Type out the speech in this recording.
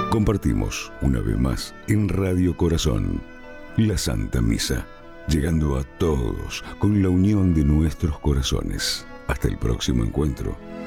Compartimos una vez más en Radio Corazón la Santa Misa, llegando a todos con la unión de nuestros corazones. Hasta el próximo encuentro.